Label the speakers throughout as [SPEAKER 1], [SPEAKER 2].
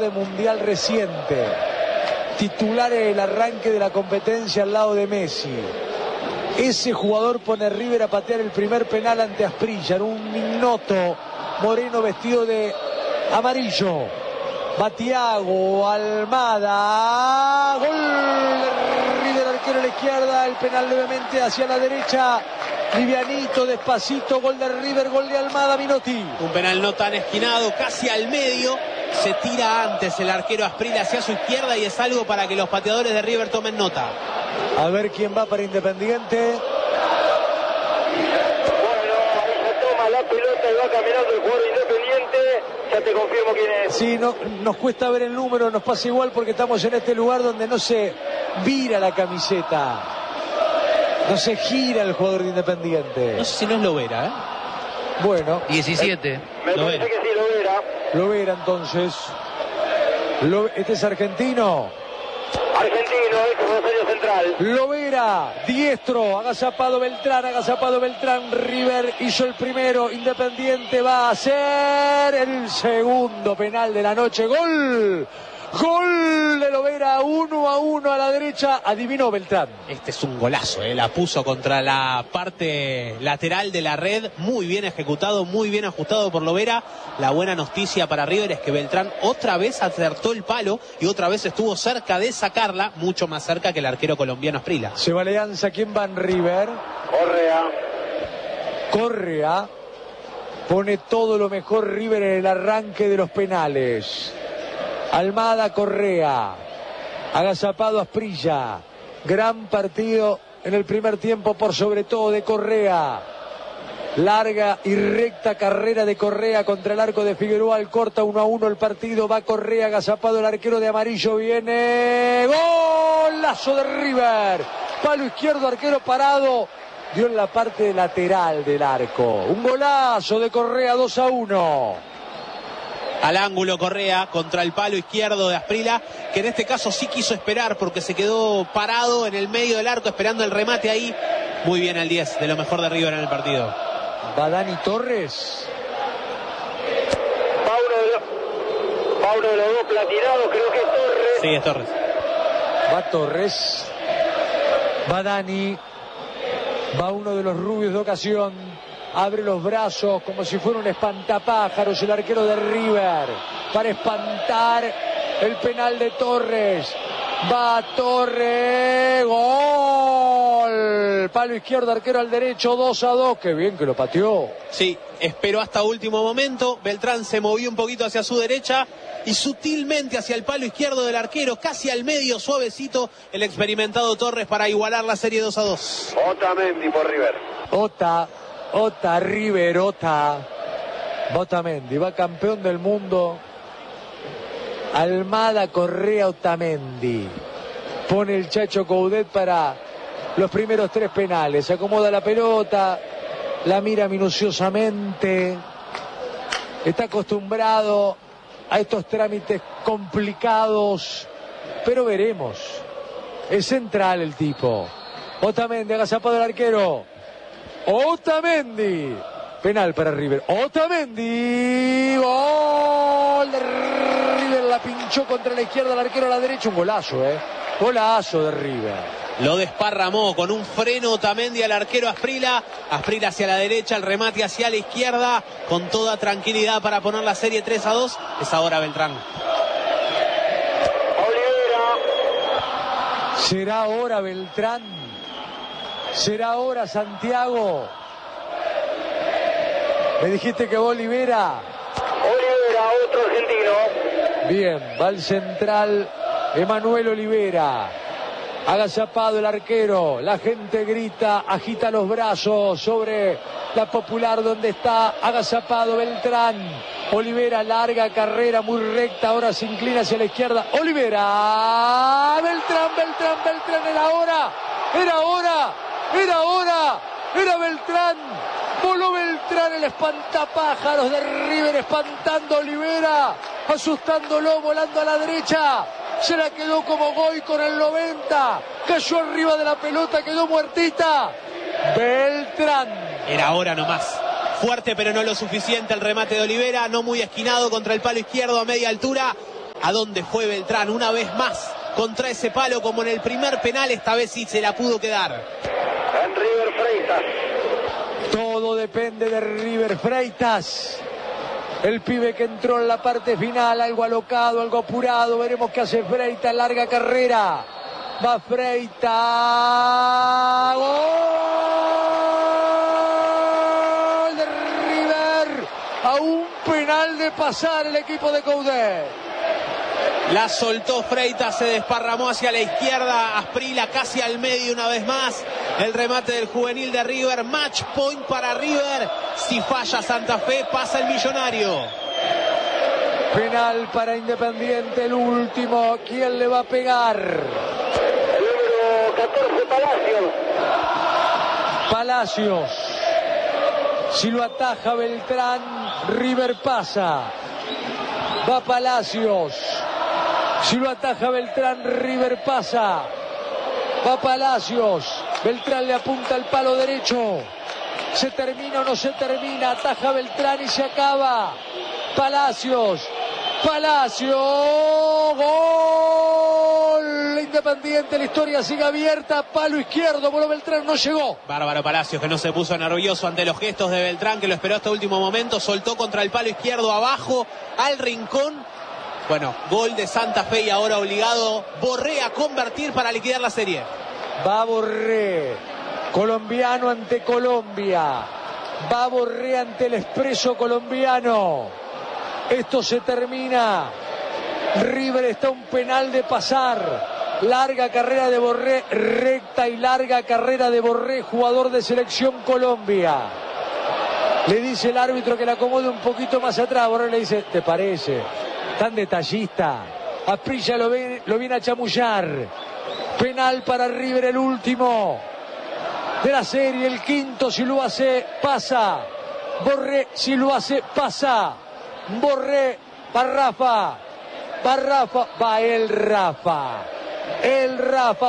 [SPEAKER 1] de mundial reciente, titular en el arranque de la competencia al lado de Messi. Ese jugador pone a River a patear el primer penal ante Asprilla, en un minuto moreno vestido de amarillo. Va Thiago, Almada, gol de River, arquero a la izquierda, el penal levemente hacia la derecha, livianito, despacito, gol de River, gol de Almada, Minotti.
[SPEAKER 2] Un penal no tan esquinado, casi al medio, se tira antes el arquero Asprilla hacia su izquierda y es algo para que los pateadores de River tomen nota.
[SPEAKER 1] A ver quién va para Independiente.
[SPEAKER 3] Bueno, ahí se toma la pelota y va caminando el jugador Independiente. Ya te confirmo quién es.
[SPEAKER 1] Sí, no, nos cuesta ver el número, nos pasa igual porque estamos en este lugar donde no se vira la camiseta. No se gira el jugador de Independiente.
[SPEAKER 2] No sé si no es Lovera, ¿eh?
[SPEAKER 1] Bueno.
[SPEAKER 4] 17.
[SPEAKER 3] Me parece que sí, lo verá.
[SPEAKER 1] Lovera entonces. Este es argentino.
[SPEAKER 3] Argentino, es Rosario Central.
[SPEAKER 1] Lovera, diestro, agazapado Beltrán, River hizo el primero, Independiente va a hacer el segundo penal de la noche, gol de Lovera, 1-1 a la derecha, adivinó Beltrán.
[SPEAKER 2] Este es un golazo, la puso contra la parte lateral de la red, muy bien ejecutado, muy bien ajustado por Lovera. La buena noticia para River es que Beltrán otra vez acertó el palo y otra vez estuvo cerca de sacarla, mucho más cerca que el arquero colombiano Asprilla.
[SPEAKER 1] Se va Alianza, ¿quién va en River? Correa pone todo lo mejor River en el arranque de los penales. Almada, Correa, agazapado Asprilla, gran partido en el primer tiempo por sobre todo de Correa, larga y recta carrera de Correa contra el arco de Figueroa, corta 1-1 el partido, va Correa, agazapado el arquero de amarillo, viene, golazo de River, palo izquierdo, arquero parado, dio en la parte lateral del arco, un golazo de Correa, 2-1.
[SPEAKER 2] Al ángulo Correa contra el palo izquierdo de Asprilla, que en este caso sí quiso esperar porque se quedó parado en el medio del arco esperando el remate ahí. Muy bien el 10, de lo mejor de River en el partido.
[SPEAKER 1] Va Dani Torres.
[SPEAKER 3] Va uno de los dos platinados, creo que es Torres.
[SPEAKER 2] Sí, es Torres.
[SPEAKER 1] Va Torres. Va Dani. Va uno de los rubios de ocasión. Abre los brazos como si fuera un espantapájaros el arquero de River para espantar el penal de Torres. Va Torres, gol, palo izquierdo, arquero al derecho, 2-2, qué bien que lo pateó.
[SPEAKER 2] Sí, esperó hasta último momento, Beltrán se movió un poquito hacia su derecha y sutilmente hacia el palo izquierdo del arquero, casi al medio, suavecito, el experimentado Torres para igualar la serie 2-2.
[SPEAKER 3] Otamendi por River.
[SPEAKER 1] River, Otamendi, va campeón del mundo. Almada, Correa, Otamendi. Pone el Chacho Coudet para los primeros 3 penales. Acomoda la pelota, la mira minuciosamente. Está acostumbrado a estos trámites complicados, pero veremos. Es central el tipo. Otamendi, agazapado el arquero. Otamendi, penal para River. Otamendi, gol de River, la pinchó contra la izquierda, el arquero a la derecha, un golazo, golazo de River.
[SPEAKER 2] Lo desparramó con un freno Otamendi al arquero Asprilla hacia la derecha, el remate hacia la izquierda, con toda tranquilidad para poner la serie 3-2, es ahora Beltrán.
[SPEAKER 1] ¿Será ahora Beltrán? ¿Será ahora Santiago? Me dijiste que va Olivera.
[SPEAKER 3] Otro argentino.
[SPEAKER 1] Bien, va el central Emanuel Olivera. Agazapado el arquero. La gente grita, agita los brazos sobre la Popular donde está agazapado Beltrán. Olivera, larga carrera, muy recta, ahora se inclina hacia la izquierda. Olivera. Beltrán, era Beltrán, voló Beltrán, el espantapájaros de River, espantando a Olivera, asustándolo, volando a la derecha, se la quedó como Goy con el 90, cayó arriba de la pelota, quedó muertita, Beltrán.
[SPEAKER 2] Era ahora nomás. Fuerte pero no lo suficiente el remate de Olivera, no muy esquinado contra el palo izquierdo a media altura. ¿A dónde fue Beltrán? Una vez más contra ese palo como en el primer penal, esta vez sí se la pudo quedar.
[SPEAKER 3] En River Freitas.
[SPEAKER 1] Todo depende de River Freitas. El pibe que entró en la parte final, algo alocado, algo apurado. Veremos qué hace Freitas, larga carrera. Va Freitas. ¡Gol de River! A un penal de pasar el equipo de Coudet.
[SPEAKER 2] La soltó Freitas, se desparramó hacia la izquierda. Asprilla casi al medio una vez más. El remate del juvenil de River. Match point para River. Si falla Santa Fe, pasa el Millonario.
[SPEAKER 1] Penal para Independiente, el último. ¿Quién le va a pegar?
[SPEAKER 3] Número 14, Palacios.
[SPEAKER 1] Palacios. Si lo ataja Beltrán, River pasa. Va Palacios. Si lo ataja Beltrán, River pasa. Va Palacios. Beltrán le apunta al palo derecho. ¿Se termina o no se termina? Ataja Beltrán y se acaba. Palacios. Palacios. Gol. Independiente. La historia sigue abierta. Palo izquierdo. Voló Beltrán. No llegó.
[SPEAKER 2] Bárbaro Palacios, que no se puso nervioso ante los gestos de Beltrán, que lo esperó hasta último momento. Soltó contra el palo izquierdo abajo al rincón. Bueno, gol de Santa Fe y ahora obligado Borré a convertir para liquidar la serie.
[SPEAKER 1] Va Borré, colombiano ante Colombia. Va Borré ante el Expreso colombiano. Esto se termina. River está a un penal de pasar. Larga carrera de Borré, recta y larga carrera de Borré, jugador de Selección Colombia. Le dice el árbitro que la acomode un poquito más atrás. Borré le dice, ¿te parece? Tan detallista. Asprilla lo viene a chamullar. Penal para River, el último de la serie, el quinto. Si lo hace, pasa. Borré, si lo hace, pasa. Borré, va Rafa. Va Rafa, va el Rafa. El Rafa,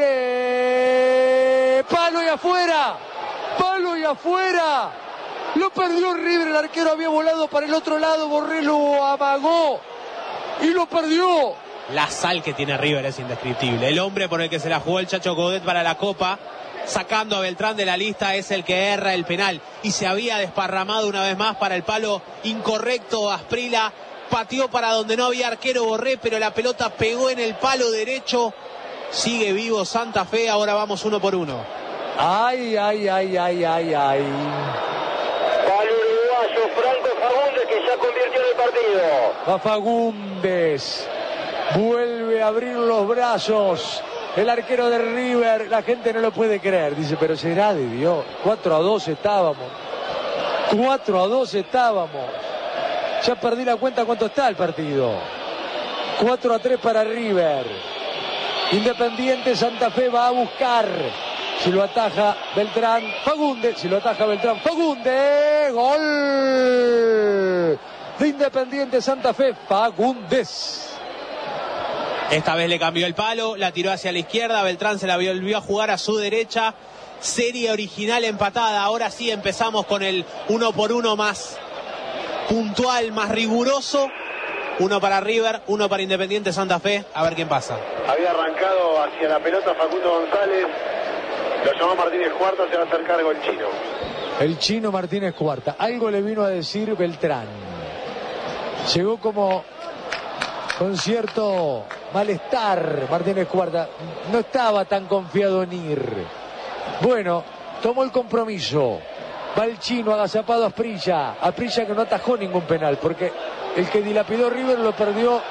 [SPEAKER 1] Borré. Palo y afuera. Palo y afuera. Lo perdió River, el arquero había volado para el otro lado, Borré lo amagó y lo perdió.
[SPEAKER 2] La sal que tiene River es indescriptible. El hombre por el que se la jugó el Chacho Coudet para la Copa, sacando a Beltrán de la lista, es el que erra el penal. Y se había desparramado una vez más para el palo incorrecto. Asprilla pateó para donde no había arquero Borré, pero la pelota pegó en el palo derecho. Sigue vivo Santa Fe, ahora vamos 1 por 1.
[SPEAKER 1] Ay, ay, ay, ay, ay, ay.
[SPEAKER 3] Para el uruguayo Franco Fagundes, que ya convirtió en el partido.
[SPEAKER 1] Va Fagundes. Vuelve a abrir los brazos. El arquero de River. La gente no lo puede creer. Dice, pero será de Dios. 4-2 estábamos. 4-2 estábamos. Ya perdí la cuenta cuánto está el partido. 4-3 para River. Independiente Santa Fe va a buscar. Si lo ataja Beltrán, Fagundes. Si lo ataja Beltrán, Fagundes. Gol de Independiente Santa Fe, Fagundes.
[SPEAKER 2] Esta vez le cambió el palo, la tiró hacia la izquierda. Beltrán se la volvió a jugar a su derecha. Serie original empatada. Ahora sí empezamos con el 1 por 1 más puntual, más riguroso. 1 para River, 1 para Independiente Santa Fe. A ver quién pasa.
[SPEAKER 3] Había arrancado hacia la pelota Facundo González. Lo llamó Martínez Cuarta, se va a hacer cargo el chino.
[SPEAKER 1] El chino Martínez Cuarta. Algo le vino a decir Beltrán. Llegó como con cierto malestar Martínez Cuarta. No estaba tan confiado en ir. Bueno, tomó el compromiso. Va el chino agazapado a Asprilla. Asprilla que no atajó ningún penal, porque el que dilapidó River lo perdió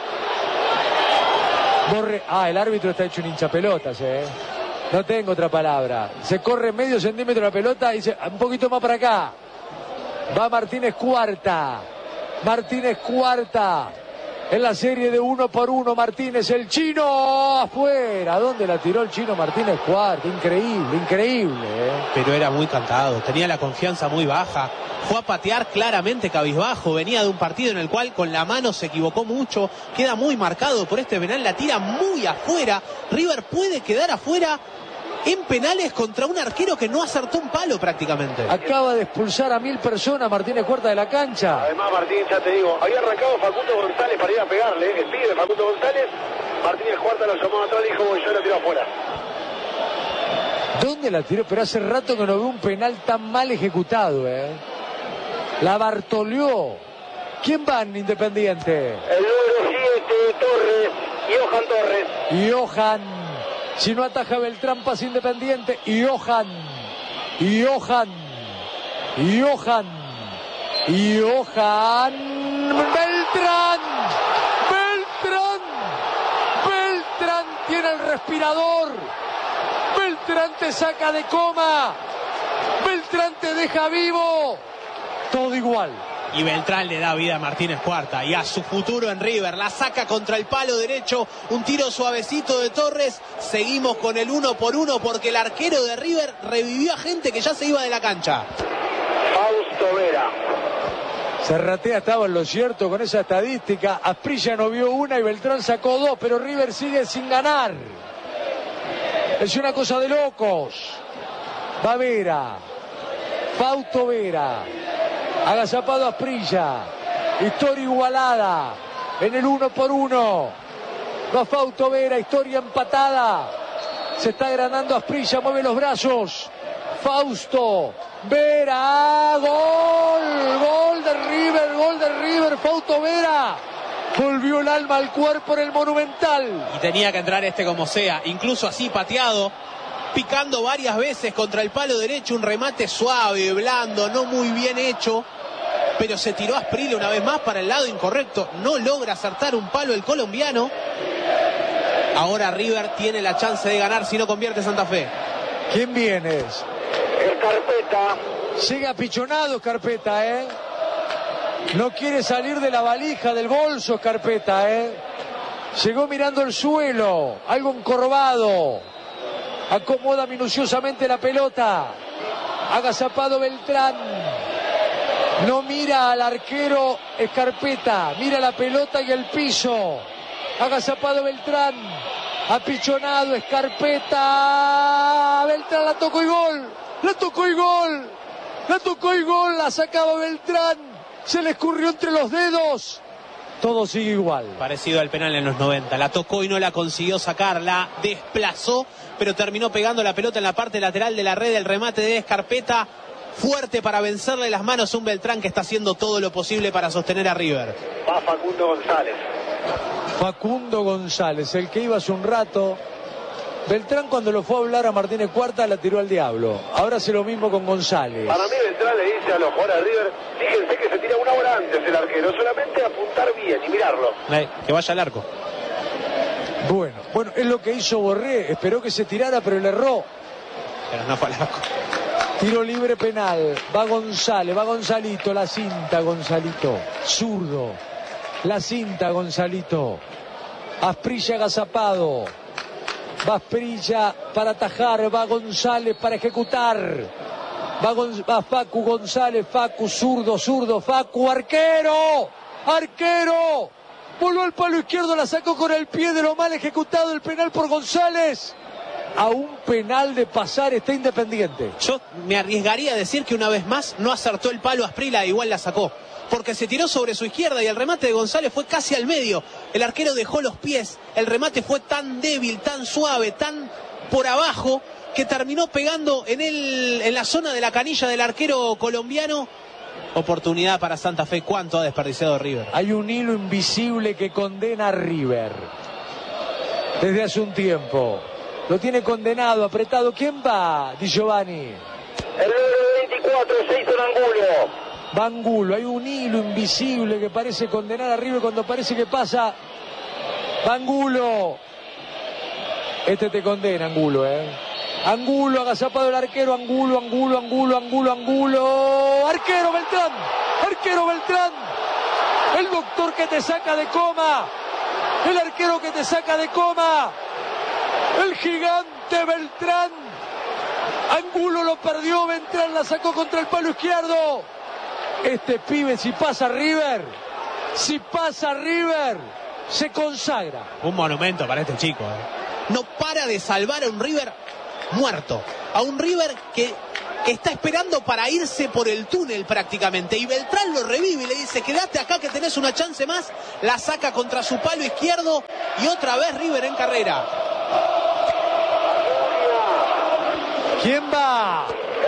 [SPEAKER 1] Borré. Ah, el árbitro está hecho un hinchapelotas, No tengo otra palabra. Se corre medio centímetro la pelota y dice, un poquito más para acá. Va Martínez Cuarta. Martínez Cuarta. En la serie de 1 por 1, Martínez, el chino, afuera. ¿Dónde la tiró el chino Martínez Cuarta? Increíble, increíble.
[SPEAKER 2] Pero era muy cantado, tenía la confianza muy baja. Fue a patear claramente cabizbajo. Venía de un partido en el cual con la mano se equivocó mucho. Queda muy marcado por este penal, la tira muy afuera. River puede quedar afuera. en penales contra un arquero que no acertó un palo prácticamente.
[SPEAKER 1] Acaba de expulsar a 1000 personas Martínez Cuarta de la cancha.
[SPEAKER 3] Además, Martín, ya te digo, había arrancado Facundo González para ir a pegarle, el pibe de Facundo González. Martínez Cuarta lo llamó atrás y dijo, voy, yo la tiro afuera.
[SPEAKER 1] ¿Dónde la tiró? Pero hace rato que no veo un penal tan mal ejecutado, La Bartoleó. ¿Quién va en Independiente?
[SPEAKER 3] El número 7, Torres, Johan Torres.
[SPEAKER 1] Johan. Si no ataja Beltrán, pasa Independiente. Johan Beltrán tiene el respirador. Beltrán te saca de coma. Beltrán te deja vivo. Todo igual.
[SPEAKER 2] Y Beltrán le da vida a Martínez Cuarta y a su futuro en River. La saca contra el palo derecho. Un tiro suavecito de Torres. Seguimos con el 1-1 porque el arquero de River revivió a gente que ya se iba de la cancha.
[SPEAKER 3] Fausto Vera.
[SPEAKER 1] Serratea estaba en lo cierto con esa estadística. Asprilla no vio una y Beltrán sacó 2, pero River sigue sin ganar. Es una cosa de locos. Va Vera. Fausto Vera. Agazapado Asprilla. Historia igualada. En el 1-1. Va Fausto Vera. Historia empatada. Se está agrandando Asprilla. Mueve los brazos. Fausto Vera. Gol de River. Fausto Vera. Volvió el alma al cuerpo en el Monumental.
[SPEAKER 2] Y tenía que entrar como sea. Incluso así pateado. Picando varias veces contra el palo derecho. Un remate suave, blando, no muy bien hecho. Pero se tiró Asprilla una vez más para el lado incorrecto. No logra acertar un palo el colombiano. Ahora River tiene la chance de ganar si no convierte Santa Fe.
[SPEAKER 1] ¿Quién viene?
[SPEAKER 3] Scarpetta.
[SPEAKER 1] Sigue apichonado Scarpetta, No quiere salir de la valija del bolso Scarpetta, Llegó mirando el suelo, algo encorvado. Acomoda minuciosamente la pelota. Agazapado Beltrán. No mira al arquero Scarpetta. Mira la pelota y el piso. Agazapado Beltrán. Apichonado Scarpetta. Beltrán la tocó y gol. La sacaba Beltrán. Se le escurrió entre los dedos. Todo sigue igual.
[SPEAKER 2] Parecido al penal en los 90. La tocó y no la consiguió sacar. La desplazó, pero terminó pegando la pelota en la parte lateral de la red. El remate de Scarpetta, fuerte para vencerle las manos a un Beltrán que está haciendo todo lo posible para sostener a River.
[SPEAKER 3] Va
[SPEAKER 1] Facundo González, el que iba hace un rato. Beltrán, cuando lo fue a hablar a Martínez Cuarta, la tiró al diablo. Ahora hace lo mismo con González.
[SPEAKER 3] Para mí Beltrán le dice a los jugadores de River, fíjense que se tira una hora antes el arquero, solamente apuntar bien y mirarlo.
[SPEAKER 2] Que vaya al arco.
[SPEAKER 1] Bueno, es lo que hizo Borré. Esperó que se tirara, pero le erró.
[SPEAKER 2] Pero no fue al arco.
[SPEAKER 1] Tiro libre penal. Va González, va Gonzalito. La cinta, Gonzalito. Zurdo. La cinta, Gonzalito. Asprilla agazapado. Va Asprilla para atajar. Va González para ejecutar. Va Facu González. Facu, zurdo. Facu, arquero. Voló al palo izquierdo. La sacó con el pie de lo mal ejecutado. El penal por González. A un penal de pasar está Independiente.
[SPEAKER 2] Yo me arriesgaría a decir que una vez más no acertó el palo Asprilla, igual la sacó. Porque se tiró sobre su izquierda y el remate de González fue casi al medio. El arquero dejó los pies. El remate fue tan débil, tan suave, tan por abajo, que terminó pegando en la zona de la canilla del arquero colombiano. Oportunidad para Santa Fe. ¿Cuánto ha desperdiciado River?
[SPEAKER 1] Hay un hilo invisible que condena a River desde hace un tiempo. Lo tiene condenado, apretado. ¿Quién va, Di Giovanni?
[SPEAKER 3] El número 24, se hizo Angulo.
[SPEAKER 1] Angulo, hay un hilo invisible que parece condenar a River cuando parece que pasa. Angulo. Este te condena, Angulo, Angulo, agazapado el arquero. Angulo. Arquero Beltrán. El doctor que te saca de coma. El arquero que te saca de coma. El gigante Beltrán. Angulo lo perdió. Beltrán la sacó contra el palo izquierdo. Este pibe, si pasa River, se consagra.
[SPEAKER 2] Un monumento para este chico. No para de salvar a un River muerto. A un River que está esperando para irse por el túnel prácticamente. Y Beltrán lo revive y le dice, quédate acá que tenés una chance más. La saca contra su palo izquierdo y otra vez River en carrera.
[SPEAKER 1] ¿Quién va?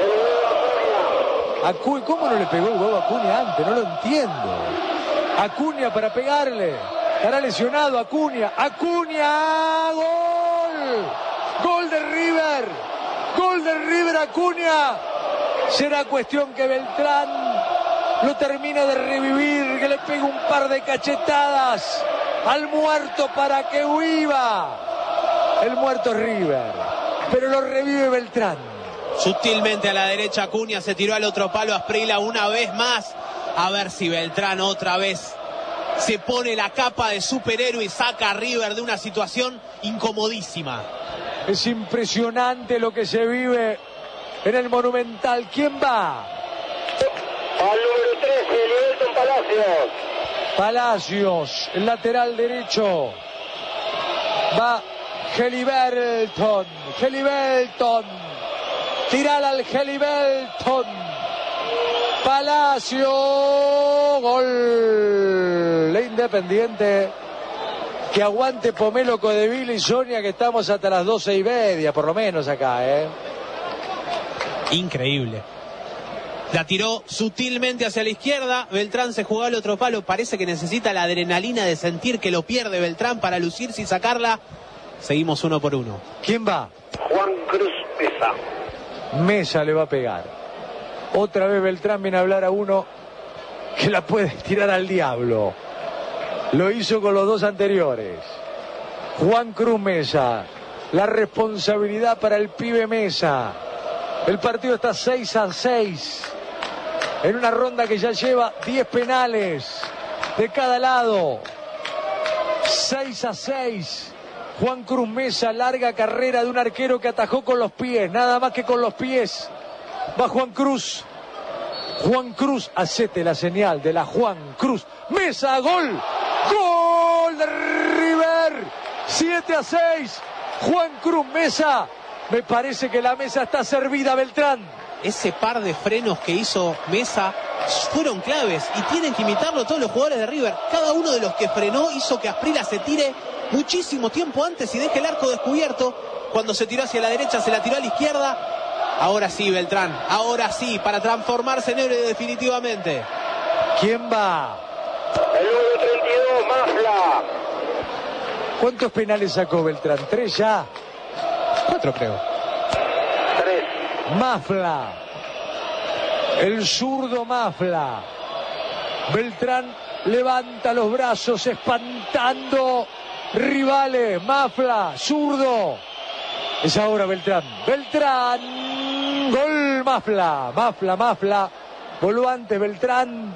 [SPEAKER 1] ¿Cómo no le pegó el huevo a Acuña antes? No lo entiendo. Acuña para pegarle. Estará lesionado Acuña. ¡Acuña! ¡Gol! ¡Gol de River! ¡Gol de River Acuña! Será cuestión que Beltrán lo termine de revivir, que le pegue un par de cachetadas al muerto para que viva. El muerto es River, pero lo revive Beltrán.
[SPEAKER 2] Sutilmente a la derecha Acuña, se tiró al otro palo Asprilla una vez más. A ver si Beltrán otra vez se pone la capa de superhéroe y saca a River de una situación incomodísima.
[SPEAKER 1] Es impresionante lo que se vive en el Monumental. ¿Quién va?
[SPEAKER 3] Al número 13, Liberton Palacios.
[SPEAKER 1] Palacios, el lateral derecho. Va Heliberton. Tirala al Heliberton. Palacio. Gol de Independiente. Que aguante Pomelo, Codevil y Sonia, que estamos hasta las 12:30, por lo menos acá,
[SPEAKER 2] Increíble. La tiró sutilmente hacia la izquierda. Beltrán se jugó al otro palo. Parece que necesita la adrenalina de sentir que lo pierde Beltrán para lucirse y sacarla. Seguimos 1 por 1.
[SPEAKER 1] ¿Quién va?
[SPEAKER 3] Juan Cruz Mesa.
[SPEAKER 1] Mesa le va a pegar. Otra vez Beltrán viene a hablar a uno que la puede tirar al diablo. Lo hizo con los dos anteriores. Juan Cruz Mesa. La responsabilidad para el pibe Mesa. El partido está 6-6. En una ronda que ya lleva 10 penales de cada lado. 6-6. Juan Cruz Mesa, larga carrera de un arquero que atajó con los pies. Nada más que con los pies. Va Juan Cruz. Juan Cruz, hacete la señal de la Juan Cruz Mesa. Gol. ¡Gol de River! 7-6. Juan Cruz Mesa. Me parece que la mesa está servida, Beltrán.
[SPEAKER 2] Ese par de frenos que hizo Mesa fueron claves y tienen que imitarlo todos los jugadores de River. Cada uno de los que frenó hizo que Asprilla se tire muchísimo tiempo antes y deje el arco descubierto. Cuando se tiró hacia la derecha, se la tiró a la izquierda. Ahora sí, Beltrán. Ahora sí, para transformarse en héroe definitivamente.
[SPEAKER 1] ¿Quién va?
[SPEAKER 3] El número 32, Mafla.
[SPEAKER 1] ¿Cuántos penales sacó Beltrán? 3 ya.
[SPEAKER 2] 4 creo.
[SPEAKER 3] 3.
[SPEAKER 1] Mafla. El zurdo Mafla. Beltrán levanta los brazos espantando rivales. Mafla, zurdo. Es ahora Beltrán. Beltrán. Gol Mafla. Mafla. Voló antes Beltrán.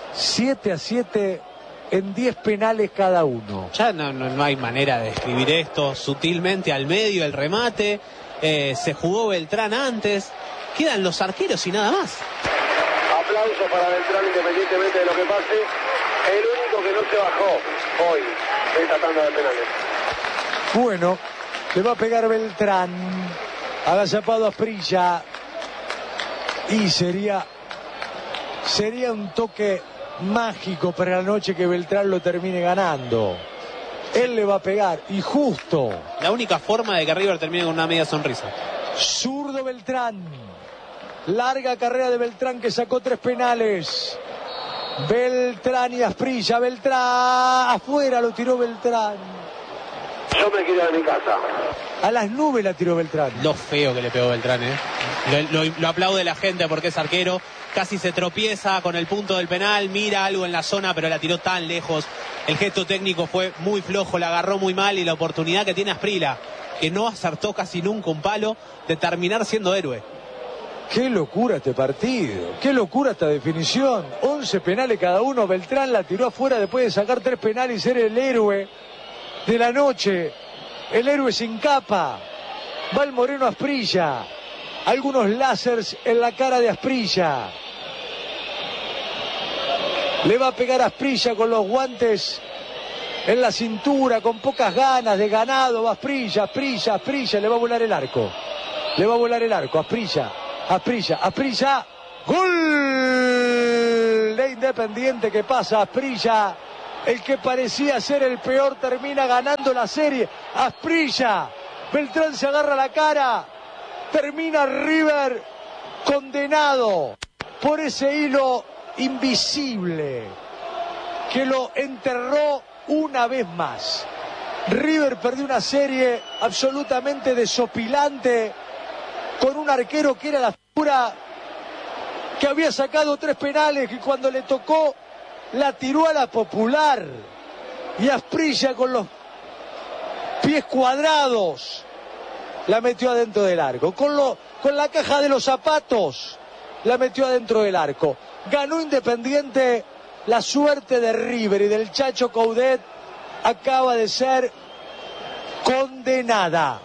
[SPEAKER 1] 7-7 en 10 penales cada uno.
[SPEAKER 2] Ya no hay manera de describir esto. Sutilmente al medio el remate. Se jugó Beltrán antes. Quedan los arqueros y nada más.
[SPEAKER 3] Aplauso para Beltrán, independientemente de lo que pase. El único que no se bajó hoy en esta tanda de penales.
[SPEAKER 1] Bueno, le va a pegar Beltrán. Agazapado a Asprilla. Y sería un toque mágico para la noche que Beltrán lo termine ganando. Él le va a pegar, y justo.
[SPEAKER 2] La única forma de que River termine con una media sonrisa.
[SPEAKER 1] Zurdo Beltrán. Larga carrera de Beltrán que sacó 3 penales. Beltrán y Asprilla. Beltrán. Afuera lo tiró Beltrán.
[SPEAKER 3] Yo me quiero ir a mi casa.
[SPEAKER 1] A las nubes la tiró Beltrán.
[SPEAKER 2] Lo feo que le pegó Beltrán, Lo aplaude la gente porque es arquero. Casi se tropieza con el punto del penal. Mira algo en la zona, pero la tiró tan lejos. El gesto técnico fue muy flojo, la agarró muy mal. Y la oportunidad que tiene Asprilla, que no acertó casi nunca un palo, de terminar siendo héroe.
[SPEAKER 1] Qué locura este partido. Qué locura esta definición. 11 penales cada uno. Beltrán la tiró afuera después de sacar 3 penales y ser el héroe de la noche. El héroe sin capa. Va el Moreno Asprilla. Algunos láseres en la cara de Asprilla. Le va a pegar a Asprilla con los guantes en la cintura, con pocas ganas de ganado. Va Asprilla, le va a volar el arco. Le va a volar el arco. Asprilla. Gol de Independiente que pasa Asprilla. El que parecía ser el peor termina ganando la serie. Asprilla. Beltrán se agarra la cara. Termina River condenado por ese hilo invisible que lo enterró una vez más. River perdió una serie absolutamente desopilante con un arquero que era la figura, que había sacado 3 penales, que cuando le tocó la tiró a la Popular, y Asprilla con los pies cuadrados la metió adentro del arco, con la caja de los zapatos la metió adentro del arco. Ganó Independiente. La suerte de River y del Chacho Coudet acaba de ser condenada.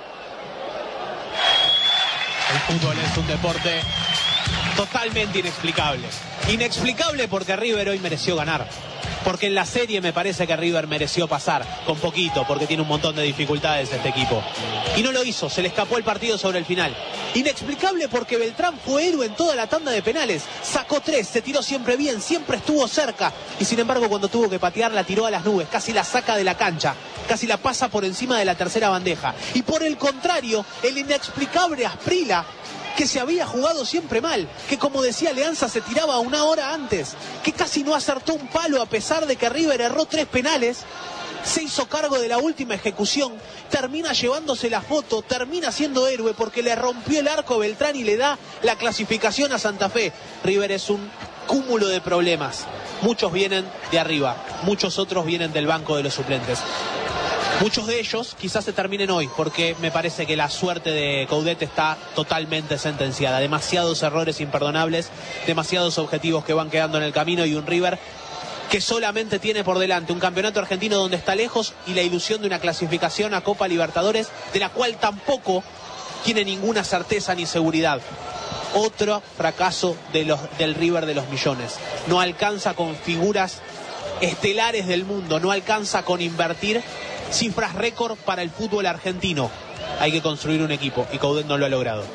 [SPEAKER 2] El fútbol es un deporte totalmente inexplicable. Inexplicable porque River hoy mereció ganar. Porque en la serie me parece que River mereció pasar con poquito, porque tiene un montón de dificultades este equipo. Y no lo hizo, se le escapó el partido sobre el final. Inexplicable porque Beltrán fue héroe en toda la tanda de penales. Sacó 3, se tiró siempre bien, siempre estuvo cerca. Y sin embargo, cuando tuvo que patear, la tiró a las nubes, casi la saca de la cancha. Casi la pasa por encima de la tercera bandeja. Y por el contrario, el inexplicable Asprilla, que se había jugado siempre mal, que como decía Alianza se tiraba una hora antes, que casi no acertó un palo a pesar de que River erró 3 penales, se hizo cargo de la última ejecución, termina llevándose la foto, termina siendo héroe porque le rompió el arco a Beltrán y le da la clasificación a Santa Fe. River es un cúmulo de problemas, muchos vienen de arriba, muchos otros vienen del banco de los suplentes. Muchos de ellos quizás se terminen hoy, porque me parece que la suerte de Coudet está totalmente sentenciada. Demasiados errores imperdonables, demasiados objetivos que van quedando en el camino y un River que solamente tiene por delante un campeonato argentino donde está lejos y la ilusión de una clasificación a Copa Libertadores, de la cual tampoco tiene ninguna certeza ni seguridad. Otro fracaso del River de los millones. No alcanza con figuras estelares del mundo, no alcanza con invertir cifras récord para el fútbol argentino. Hay que construir un equipo y Coudet no lo ha logrado.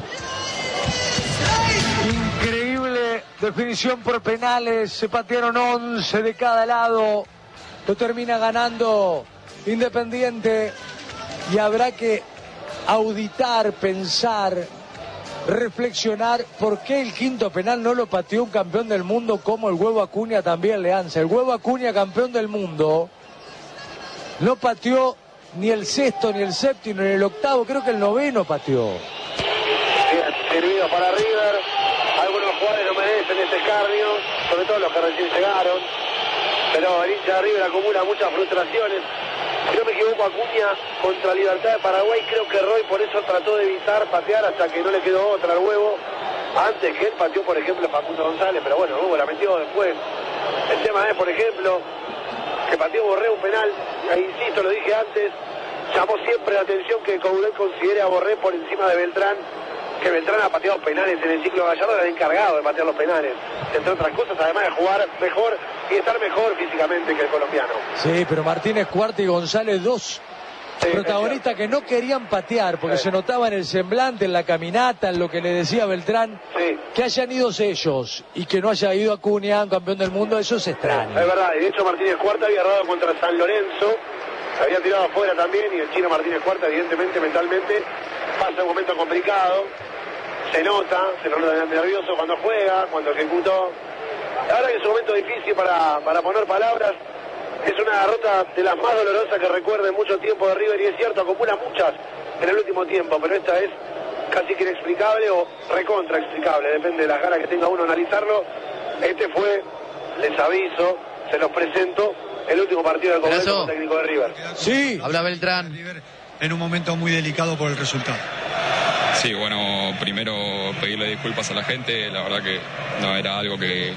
[SPEAKER 1] Increíble definición por penales. Se patearon 11 de cada lado. Lo termina ganando Independiente. Y habrá que auditar, pensar, reflexionar por qué el quinto penal no lo pateó un campeón del mundo como el Huevo Acuña también le hace. El Huevo Acuña, campeón del mundo, no pateó ni el sexto, ni el séptimo, ni el octavo, creo que el noveno pateó.
[SPEAKER 3] Bien servido para River. Algunos jugadores no merecen ese escarnio, sobre todo los que recién llegaron. Pero el hincha de River acumula muchas frustraciones. Si no me equivoco, Acuña contra Libertad de Paraguay, creo que Roy por eso trató de evitar patear hasta que no le quedó otra al Huevo. Antes que él pateó, por ejemplo, Facundo González, pero bueno, Hugo la metió después. El tema es, por ejemplo, que pateó Borré un penal, insisto, lo dije antes, llamó siempre la atención que Coudet considere a Borré por encima de Beltrán, que Beltrán ha pateado penales en el ciclo Gallardo, era el encargado de patear los penales, entre otras cosas, además de jugar mejor y estar mejor físicamente que el colombiano.
[SPEAKER 1] Sí, pero Martínez Cuarta y González, dos protagonistas que no querían patear, porque se notaba en el semblante, en la caminata, en lo que le decía Beltrán, que hayan ido ellos y que no haya ido Acuña, un campeón del mundo, eso es extraño.
[SPEAKER 3] Es verdad, y de hecho Martínez Cuarta había errado contra San Lorenzo, se había tirado afuera también, y el chino Martínez Cuarta, evidentemente, mentalmente, pasa un momento complicado, se nota nervioso cuando juega, cuando ejecutó. La verdad que es un momento difícil para poner palabras. Es una derrota de las más dolorosas que recuerde mucho tiempo de River, y es cierto, acumula muchas en el último tiempo, pero esta es casi que inexplicable o recontra explicable, depende de las ganas que tenga uno analizarlo. Este fue, les aviso, se los presento, el último partido del Coudet como técnico de River.
[SPEAKER 4] Sí, habla Beltrán. En un momento muy delicado por el resultado.
[SPEAKER 5] Sí, bueno, primero pedirle disculpas a la gente, la verdad que no era algo que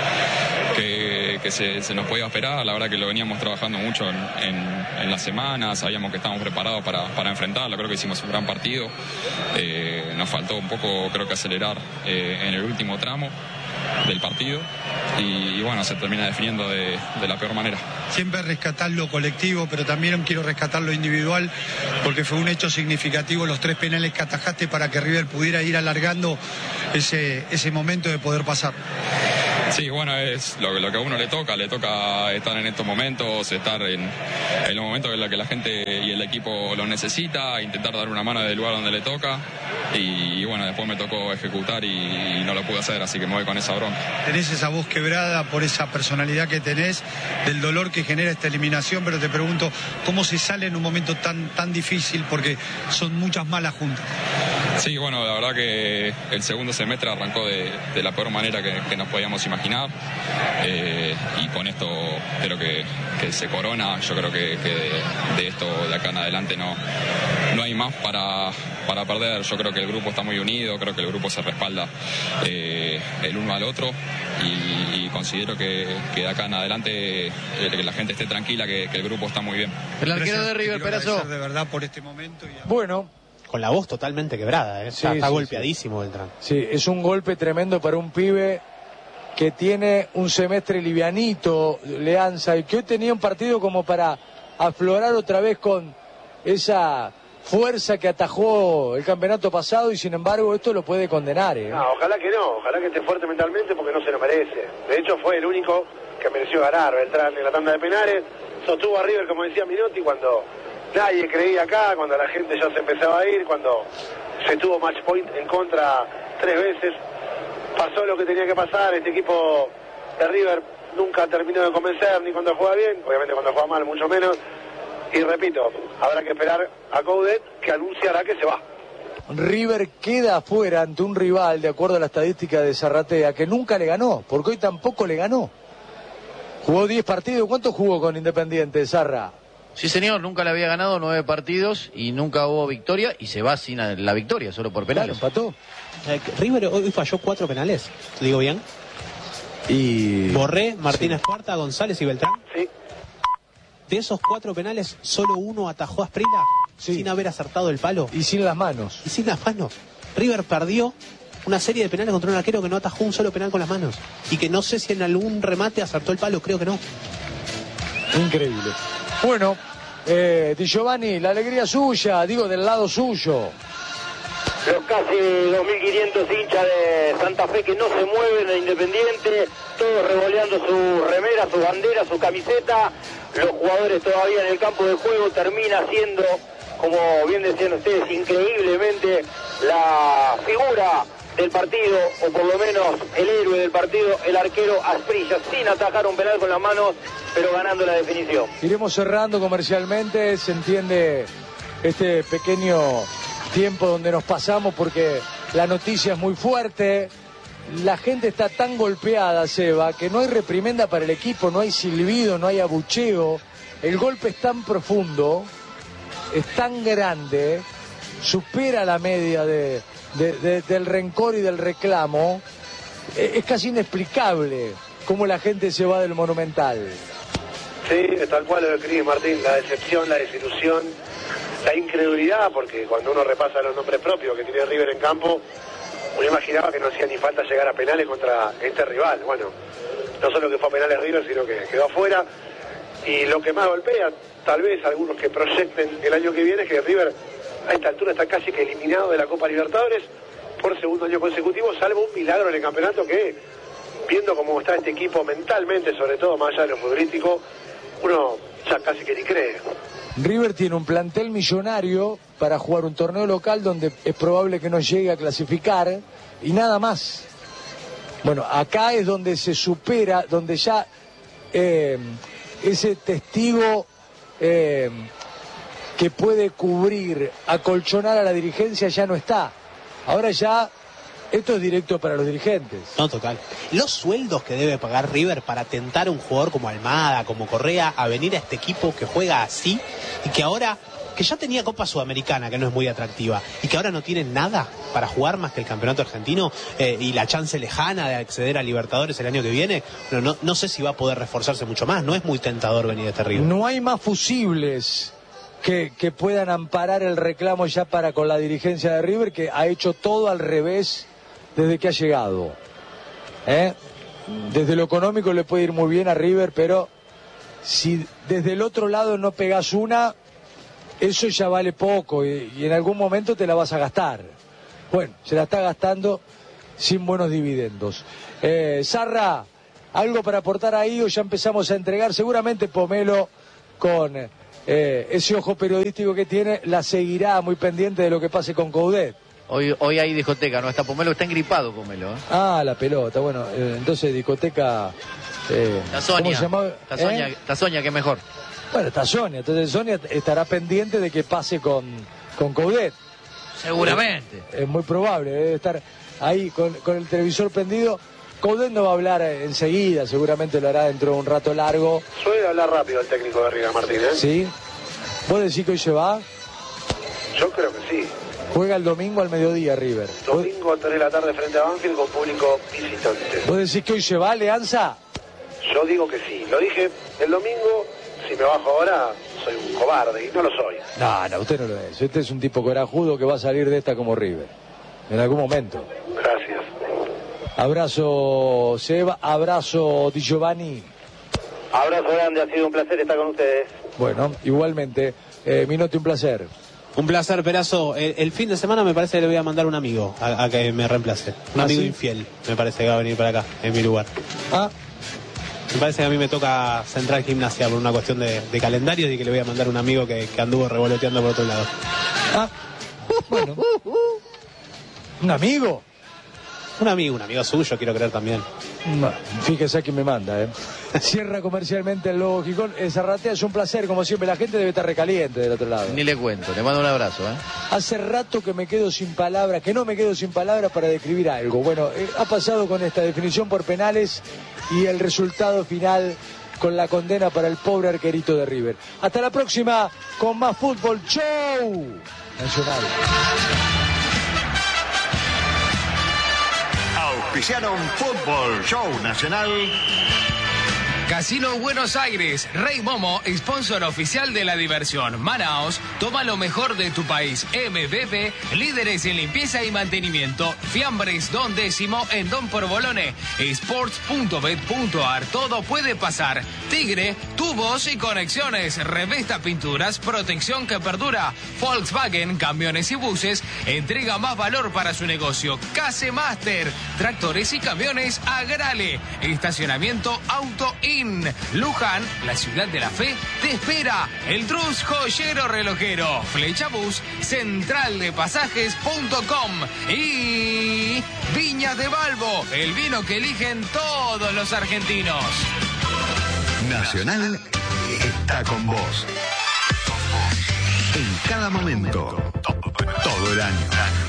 [SPEAKER 5] se nos podía esperar, la verdad que lo veníamos trabajando mucho en la semana, sabíamos que estábamos preparados para enfrentarlo, creo que hicimos un gran partido, nos faltó un poco, creo que acelerar en el último tramo, del partido y bueno, se termina definiendo de la peor manera.
[SPEAKER 4] Siempre rescatar lo colectivo, pero también quiero rescatar lo individual, porque fue un hecho significativo los 3 penales que atajaste para que River pudiera ir alargando ese momento de poder pasar.
[SPEAKER 5] Sí, bueno, es lo que a uno le toca estar en estos momentos, estar en los momentos en los que la gente y el equipo lo necesita, intentar dar una mano del lugar donde le toca y bueno, después me tocó ejecutar y no lo pude hacer, así que me voy con esa bronca.
[SPEAKER 4] Tenés esa voz quebrada por esa personalidad que tenés, del dolor que genera esta eliminación, pero te pregunto, ¿cómo se sale en un momento tan difícil? Porque son muchas malas juntas.
[SPEAKER 5] Sí, bueno, la verdad que el segundo semestre arrancó de la peor manera que nos podíamos imaginar y con esto creo que se corona. Yo creo que de esto de acá en adelante no hay más para perder. Yo creo que el grupo está muy unido, creo que el grupo se respalda el uno al otro y considero que de acá en adelante que la gente esté tranquila, que el grupo está muy bien.
[SPEAKER 6] El arquero de River, Perazo.
[SPEAKER 4] De verdad por este momento.
[SPEAKER 1] Bueno,
[SPEAKER 2] con la voz totalmente quebrada,
[SPEAKER 1] Sí,
[SPEAKER 2] está
[SPEAKER 1] sí,
[SPEAKER 2] golpeadísimo Beltrán.
[SPEAKER 1] Sí, es un golpe tremendo para un pibe que tiene un semestre livianito, Leanza, y que hoy tenía un partido como para aflorar otra vez con esa fuerza que atajó el campeonato pasado y sin embargo esto lo puede condenar.
[SPEAKER 3] No, ojalá que no, ojalá que esté fuerte mentalmente porque no se lo merece. De hecho fue el único que mereció ganar Beltrán en la tanda de penales, sostuvo a River como decía Minotti cuando nadie creía acá, cuando la gente ya se empezaba a ir, cuando se tuvo match point en contra 3 veces. Pasó lo que tenía que pasar, este equipo de River nunca terminó de convencer, ni cuando juega bien, obviamente cuando juega mal mucho menos, y repito, habrá que esperar a Coudet que anunciará que se va.
[SPEAKER 1] River queda afuera ante un rival, de acuerdo a la estadística de Zarratea, que nunca le ganó, porque hoy tampoco le ganó. Jugó 10 partidos, ¿cuánto jugó con Independiente, Zarra?
[SPEAKER 6] Sí, señor, nunca le había ganado 9 partidos y nunca hubo victoria y se va sin la victoria, solo por penales.
[SPEAKER 1] Claro, empató.
[SPEAKER 2] River hoy falló 4 penales, ¿te digo bien?
[SPEAKER 1] Y
[SPEAKER 2] Borré, Martínez Cuarta, González y Beltrán.
[SPEAKER 3] Sí.
[SPEAKER 2] De esos 4 penales, solo uno atajó a Asprilla sin haber acertado el palo.
[SPEAKER 1] Y sin las manos.
[SPEAKER 2] Y sin las manos. River perdió una serie de penales contra un arquero que no atajó un solo penal con las manos. Y que no sé si en algún remate acertó el palo, creo que no.
[SPEAKER 1] Increíble. Bueno, Di Giovanni, la alegría suya, digo del lado suyo.
[SPEAKER 7] Los casi 2.500 hinchas de Santa Fe que no se mueven en Independiente, todos revoleando su remera, su bandera, su camiseta. Los jugadores todavía en el campo de juego, termina siendo, como bien decían ustedes, increíblemente la figura del partido, o por lo menos el héroe del partido, el arquero Asprilla, sin atajar un penal con las manos, pero ganando la definición.
[SPEAKER 1] Iremos cerrando comercialmente, se entiende este pequeño tiempo donde nos pasamos porque la noticia es muy fuerte, la gente está tan golpeada, Seba, que no hay reprimenda para el equipo, no hay silbido, no hay abucheo, el golpe es tan profundo, es tan grande, supera la media del rencor y del reclamo, es casi inexplicable cómo la gente se va del Monumental.
[SPEAKER 3] Sí, tal cual lo describís, Martín, la decepción, la desilusión, la incredulidad, porque cuando uno repasa los nombres propios que tiene River en campo, uno imaginaba que no hacía ni falta llegar a penales contra este rival. Bueno, no solo que fue a penales River, sino que quedó afuera. Y lo que más golpea, tal vez algunos que proyecten el año que viene, es que River a esta altura está casi que eliminado de la Copa Libertadores por segundo año consecutivo, salvo un milagro en el campeonato que, viendo cómo está este equipo mentalmente, sobre todo más allá de lo futbolístico, uno ya casi que ni cree.
[SPEAKER 1] River tiene un plantel millonario para jugar un torneo local donde es probable que no llegue a clasificar y nada más. Bueno, acá es donde se supera, donde ya ese testigo que puede cubrir, acolchonar a la dirigencia ya no está. Ahora ya esto es directo para los dirigentes.
[SPEAKER 2] No, total. Los sueldos que debe pagar River para tentar a un jugador como Almada, como Correa, a venir a este equipo que juega así y que ahora, que ya tenía Copa Sudamericana, que no es muy atractiva, y que ahora no tiene nada para jugar más que el campeonato argentino y la chance lejana de acceder a Libertadores el año que viene, no sé si va a poder reforzarse mucho más. No es muy tentador venir a este River.
[SPEAKER 1] No hay más fusibles que puedan amparar el reclamo ya para con la dirigencia de River, que ha hecho todo al revés desde que ha llegado. Desde lo económico le puede ir muy bien a River, pero si desde el otro lado no pegás una, eso ya vale poco y en algún momento te la vas a gastar. Bueno, se la está gastando sin buenos dividendos. Zarra, ¿algo para aportar ahí o ya empezamos a entregar? Seguramente Pomelo, con ese ojo periodístico que tiene, la seguirá muy pendiente de lo que pase con Coudet.
[SPEAKER 6] Hoy hay discoteca, no está Pomelo, está engripado Pomelo.
[SPEAKER 1] Ah, la pelota, bueno, entonces discoteca...
[SPEAKER 6] Tazonia,
[SPEAKER 1] ¿cómo se llama?
[SPEAKER 6] Tazonia, que es mejor.
[SPEAKER 1] Bueno, está Sonia, entonces Sonia estará pendiente de que pase con Coudet.
[SPEAKER 6] Seguramente.
[SPEAKER 1] Es muy probable, debe estar ahí con el televisor prendido. Coudet no va a hablar enseguida, seguramente lo hará dentro de un rato largo.
[SPEAKER 3] Suele hablar rápido el técnico de River Martínez.
[SPEAKER 1] ¿Sí? ¿Vos decís que hoy se va?
[SPEAKER 3] Yo creo que sí.
[SPEAKER 1] Juega el domingo al mediodía River.
[SPEAKER 3] Domingo a 3 de la tarde frente a Banfield con público visitante.
[SPEAKER 1] ¿Vos decís que hoy se va, Alianza?
[SPEAKER 3] Yo digo que sí. Lo dije el domingo. Si me bajo ahora, soy un cobarde y no lo soy.
[SPEAKER 1] No, usted no lo es. Usted es un tipo corajudo que va a salir de esta como River. En algún momento.
[SPEAKER 3] Gracias.
[SPEAKER 1] Abrazo, Seba. Abrazo, Di Giovanni.
[SPEAKER 7] Abrazo grande, ha sido un placer estar con ustedes.
[SPEAKER 1] Bueno, igualmente. Minotti, un placer.
[SPEAKER 2] Un placer, Perazo. El fin de semana me parece que le voy a mandar un amigo a que me reemplace. Un amigo
[SPEAKER 1] ¿sí?
[SPEAKER 2] infiel, me parece que va a venir para acá, en mi lugar.
[SPEAKER 1] Ah,
[SPEAKER 2] Me parece que a mí me toca Central Gimnasia por una cuestión de calendario y que le voy a mandar un amigo que anduvo revoloteando por otro lado.
[SPEAKER 1] bueno. ¿Un amigo?
[SPEAKER 2] Un amigo suyo, quiero creer también.
[SPEAKER 1] No, fíjese a quién me manda, Cierra comercialmente el Lobo Gijón. Zarratea, es un placer, como siempre. La gente debe estar recaliente del otro lado.
[SPEAKER 6] Ni le cuento, le mando un abrazo.
[SPEAKER 1] Hace rato que me quedo sin palabras, que no me quedo sin palabras para describir algo. Bueno, ha pasado con esta definición por penales y el resultado final con la condena para el pobre arquerito de River. Hasta la próxima con más fútbol. ¡Chau! Nacional.
[SPEAKER 8] Auspiciaron Fútbol Show Nacional.
[SPEAKER 9] Casino Buenos Aires, Rey Momo, sponsor oficial de la diversión. Manaos, toma lo mejor de tu país. MBB, líderes en limpieza y mantenimiento. Fiambres Don Décimo en Don Porbolone. Sports.bet.ar, todo puede pasar. Tigre, tubos y conexiones. Revesta Pinturas, protección que perdura. Volkswagen, camiones y buses, entrega más valor para su negocio. Case Master, tractores y camiones Agrale. Estacionamiento Auto Luján, la ciudad de la fe, te espera. El Trus Joyero Relojero, Flecha Bus, centraldepasajes.com y Viñas de Balbo, el vino que eligen todos los argentinos.
[SPEAKER 8] Nacional está con vos. En cada momento, todo el año.